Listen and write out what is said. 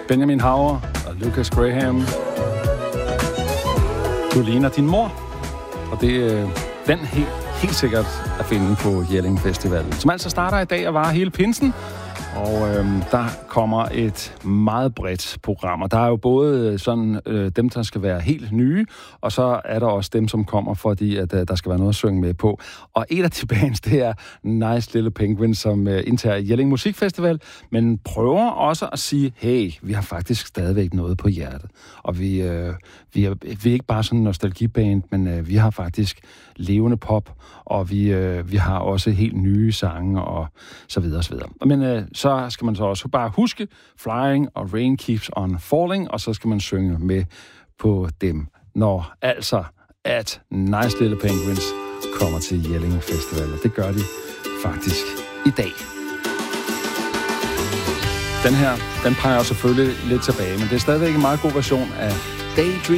Benjamin Hauer og Lucas Graham. Du ligner din mor. Og det den helt sikkert at finde på Jelling Festival, som altså starter i dag og varer hele pinsen. Og der kommer et meget bredt program, og der er jo både sådan dem, der skal være helt nye, og så er der også dem, som kommer, fordi at der skal være noget at synge med på. Og et af de bands, det er Nice Little Penguin, som indtager Jelling Musikfestival, men prøver også at sige, hey, vi har faktisk stadigvæk noget på hjertet. Og vi er ikke bare sådan en nostalgiband, men vi har faktisk levende pop, og vi har også helt nye sange, og så videre, og så videre. Men så skal man så også bare huske Flying og Rain Keeps on Falling, og så skal man synge med på dem, når altså at Nice Little Penguins kommer til Jelling Festival. Det gør de faktisk i dag. Den her, den peger selvfølgelig lidt tilbage, men det er stadigvæk en meget god version af Daydream.